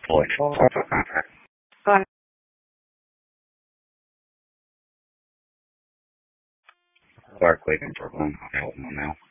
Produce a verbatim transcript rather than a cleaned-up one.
Floyd, talk to a contract. Go ahead. Clark Lake in Brooklyn. I'll help him now.